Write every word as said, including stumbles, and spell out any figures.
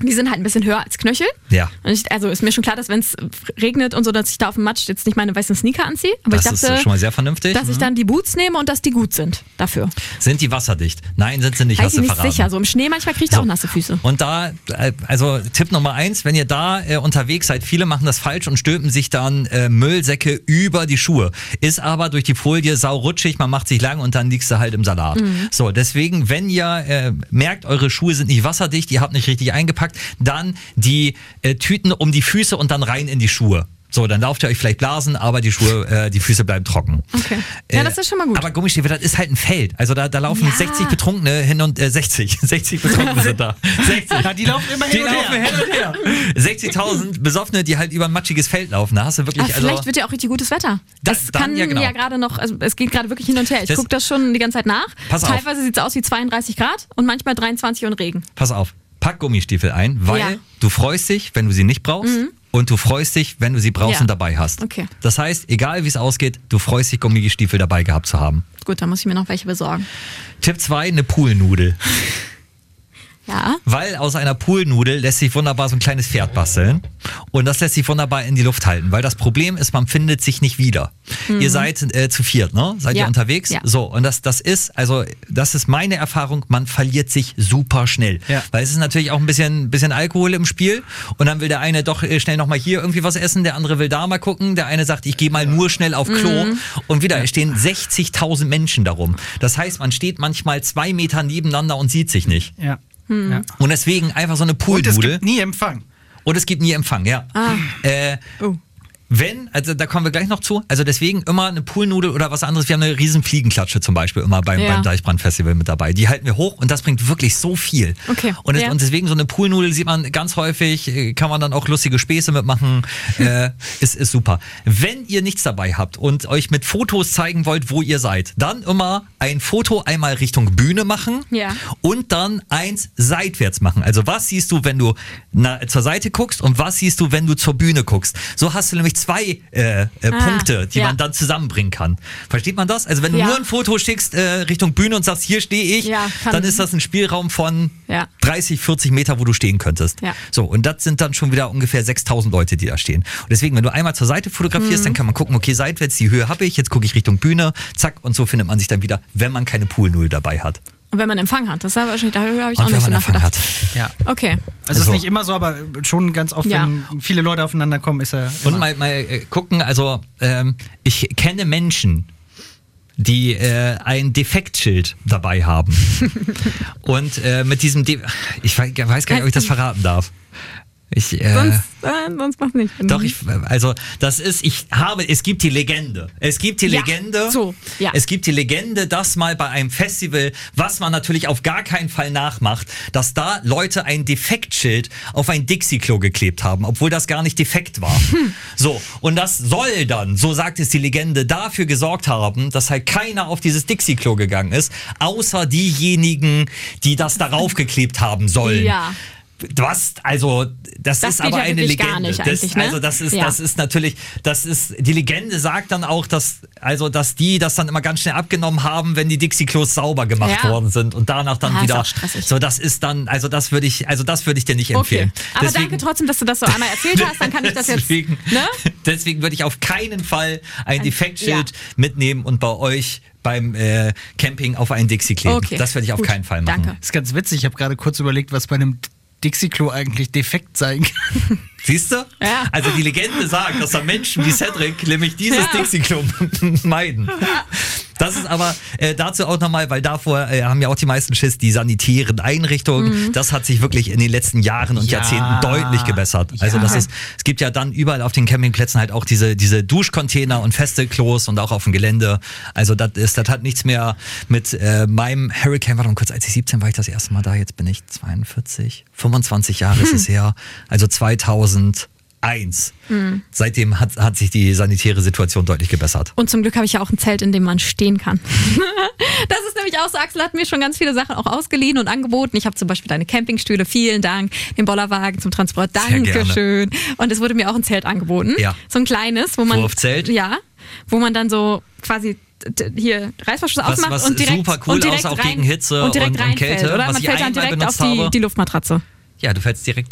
Die sind halt ein bisschen höher als Knöchel. Ja. Und ich, also ist mir schon klar, dass wenn es regnet und so, dass ich da auf dem Matsch jetzt nicht meine weißen Sneaker anziehe. Aber das ich dachte, ist schon mal sehr vernünftig. dass ich dann die Boots nehme und dass die gut sind dafür. Sind die wasserdicht? Nein, sind sie nicht, Weiß hast ich du nicht verraten. sicher. So im Schnee manchmal kriege ich So. auch nasse Füße. Und da, äh, also Tipp Nummer eins, wenn ihr da äh, unterwegs seid, viele machen das falsch und stülpen sich dann äh, Müllsäcke über die Schuhe. Ist aber durch die Folie saurutschig, man macht sich lang und dann liegst du halt im Salat. Mhm. So, deswegen, wenn ihr äh, merkt, eure Schuhe sind nicht wasserdicht, ihr habt nicht richtig eingepackt, dann die äh, Tüten um die Füße und dann rein in die Schuhe. So, dann lauft ihr euch vielleicht Blasen, aber die Schuhe, äh, die Füße bleiben trocken. Okay. Ja, das ist schon mal gut. Aber Gummistiefel, das ist halt ein Feld. Also da, da laufen Ja. sechzig Betrunkene hin und äh, sechzig. sechzig Betrunkene sind da. sechzig. Ja, die laufen immer Die hin und laufen her. hin und her. sechzigtausend Besoffene, die halt über ein matschiges Feld laufen. Da hast du wirklich, Aber also. vielleicht wird ja auch richtig gutes Wetter. Da- Es dann, kann ja, ja, genau. gerade noch, also es geht gerade wirklich hin und her. Ich Das- gucke das schon die ganze Zeit nach. Pass auf. Teilweise sieht es aus wie zweiunddreißig Grad und manchmal dreiundzwanzig und Regen. Pass auf, pack Gummistiefel ein, weil Ja. du freust dich, wenn du sie nicht brauchst. Und du freust dich, wenn du sie brauchst Ja. und dabei hast. Okay. Das heißt, egal wie es ausgeht, du freust dich, Gummistiefel dabei gehabt zu haben. Gut, dann muss ich mir noch welche besorgen. Tipp zwei, eine Poolnudel. Ja. Weil aus einer Poolnudel lässt sich wunderbar so ein kleines Pferd basteln. Und das lässt sich wunderbar in die Luft halten. Weil das Problem ist, man findet sich nicht wieder. Mhm. Ihr seid äh, zu viert, ne? Seid Ja. ihr unterwegs? Ja. So, und das, das ist, also das ist meine Erfahrung, man verliert sich super schnell. Ja. Weil es ist natürlich auch ein bisschen, bisschen Alkohol im Spiel. Und dann will der eine doch äh, schnell nochmal hier irgendwie was essen, der andere will da mal gucken. Der eine sagt, ich gehe mal nur schnell auf Klo. Mhm. Und wieder, es stehen sechzigtausend Menschen darum. Das heißt, man steht manchmal zwei Meter nebeneinander und sieht sich nicht. Ja. Ja. Und deswegen einfach so eine Und es Poolnudel. gibt nie Empfang. Und es gibt nie Empfang, ja. Ah. Äh, Oh. wenn, also da kommen wir gleich noch zu, also deswegen immer eine Poolnudel oder was anderes. Wir haben eine riesen Fliegenklatsche zum Beispiel immer beim, Ja. beim Deichbrand-Festival mit dabei. Die halten wir hoch und das bringt wirklich so viel. Okay. Und, es, Ja. und deswegen so eine Poolnudel sieht man ganz häufig, äh, kann man dann auch lustige Späße mitmachen. äh, ist, ist super. Wenn ihr nichts dabei habt und euch mit Fotos zeigen wollt, wo ihr seid, dann immer ein Foto einmal Richtung Bühne machen Ja. und dann eins seitwärts machen. Also was siehst du, wenn du na, zur Seite guckst und was siehst du, wenn du zur Bühne guckst. So hast du nämlich zwei äh, äh, Ah, Punkte, die ja. man dann zusammenbringen kann. Versteht man das? Also wenn du Ja. nur ein Foto schickst äh, Richtung Bühne und sagst, hier stehe ich, Ja, kann- dann ist das ein Spielraum von Ja. dreißig, vierzig Meter, wo du stehen könntest. Ja. So, und das sind dann schon wieder ungefähr sechstausend Leute, die da stehen. Und deswegen, wenn du einmal zur Seite fotografierst, Mhm. dann kann man gucken, okay, seitwärts, die Höhe habe ich, jetzt gucke ich Richtung Bühne, zack, und so findet man sich dann wieder, wenn man keine Poolnudel dabei hat. Und wenn man Empfang hat, das ist aber wahrscheinlich, da habe ich auch Und wenn nicht so man Empfang nachgedacht. hat. Ja. Okay. Also, Also- ist nicht immer so, aber schon ganz oft, Ja. wenn viele Leute aufeinander kommen, ist er. Und immer- mal, mal äh, gucken, also ähm, ich kenne Menschen, die äh, ein Defektschild dabei haben. Und äh, mit diesem, De ich weiß gar nicht, ob ich das verraten darf. Ich, äh, Sonst, äh, sonst mach's nicht. Doch, ich, also das ist, ich habe, es gibt die Legende. Es gibt die Ja, Legende. so, ja. Es gibt die Legende, dass mal bei einem Festival, was man natürlich auf gar keinen Fall nachmacht, dass da Leute ein Defektschild auf ein Dixie-Klo geklebt haben, obwohl das gar nicht defekt war. Hm. So, und das soll dann, so sagt es die Legende, dafür gesorgt haben, dass halt keiner auf dieses Dixie-Klo gegangen ist, außer diejenigen, die das darauf geklebt haben sollen. Ja. Was, also, das, Das ist geht aber ja eine wirklich Legende. gar nicht das, eigentlich, ne? Also, das ist, Ja. das ist natürlich, das ist, die Legende sagt dann auch, dass, also, dass die das dann immer ganz schnell abgenommen haben, wenn die Dixie-Klos sauber gemacht Ja. worden sind und danach dann Ah, ist wieder. auch stressig. So, das ist dann, also, das würde ich, also, das würde ich dir nicht empfehlen. Okay. Aber danke trotzdem, dass du das so einmal erzählt hast, dann kann ich das jetzt. deswegen, Ne? deswegen würde ich auf keinen Fall ein Ein- Defektschild ja. mitnehmen und bei euch beim äh, Camping auf einen Dixie kleben. Okay. Das würde ich auf Gut. keinen Fall machen. Danke. Das ist ganz witzig. Ich habe gerade kurz überlegt, was bei einem Dixie-Klo eigentlich defekt sein kann. Siehst du? Ja. Also die Legende sagt, dass da Menschen wie Cedric nämlich dieses Ja. Dixie-Klo meiden. Das ist aber äh, dazu auch nochmal, weil davor äh, haben ja auch die meisten Schiss, die sanitären Einrichtungen. Mhm. Das hat sich wirklich in den letzten Jahren und Ja. Jahrzehnten deutlich gebessert. Also Ja. das ist, es gibt ja dann überall auf den Campingplätzen halt auch diese, diese Duschcontainer und feste Klos und auch auf dem Gelände. Also das ist, das hat nichts mehr mit äh, meinem Hurricane, warte mal kurz, als ich siebzehn war ich das erste Mal da, jetzt bin ich zweiundvierzig, fünfundzwanzig Jahre ist es her, also zweitausendeins. Mhm. Seitdem hat, hat sich die sanitäre Situation deutlich gebessert. Und zum Glück habe ich ja auch ein Zelt, in dem man stehen kann. Das ist nämlich auch so, Axel hat mir schon ganz viele Sachen auch ausgeliehen und angeboten. Ich habe zum Beispiel deine Campingstühle, vielen Dank, den Bollerwagen zum Transport, Sehr gerne. Dankeschön. Und es wurde mir auch ein Zelt angeboten. Ja. So ein kleines, wo man... Wurfzelt? Ja, wo man dann so quasi t- hier Reißverschluss Was- aufmacht was und direkt, super cool und direkt aussah, auch rein, gegen Hitze und direkt und- und reinfällt, Kälte, oder? was Man ich fällt dann einmal direkt auf benutzt die, habe. die Luftmatratze. Ja, du fällst direkt